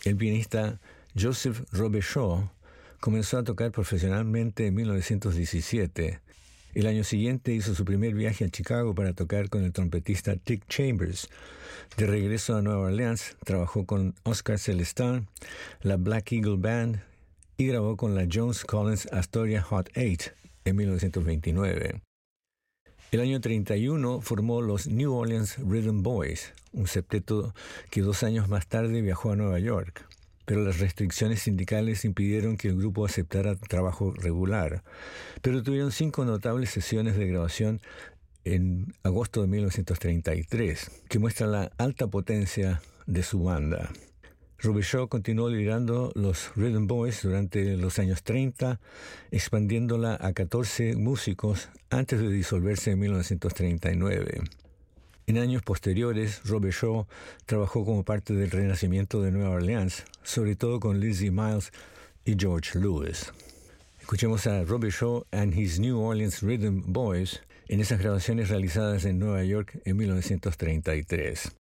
El pianista Joseph Robichaud comenzó a tocar profesionalmente en 1917. El año siguiente hizo su primer viaje a Chicago para tocar con el trompetista Dick Chambers. De regreso a Nueva Orleans, trabajó con Oscar Celestin, la Black Eagle Band y grabó con la Jones Collins Astoria Hot 8 en 1929. El año 31 formó los New Orleans Rhythm Boys, un septeto que 2 años más tarde viajó a Nueva York. Pero las restricciones sindicales impidieron que el grupo aceptara trabajo regular. Pero tuvieron 5 notables sesiones de grabación en agosto de 1933, que muestran la alta potencia de su banda. Robichaud continuó liderando los Rhythm Boys durante los años 30, expandiéndola a 14 músicos antes de disolverse en 1939. En años posteriores, Robichaud trabajó como parte del renacimiento de Nueva Orleans, sobre todo con Lizzie Miles y George Lewis. Escuchemos a Robichaud and his New Orleans Rhythm Boys en esas grabaciones realizadas en Nueva York en 1933.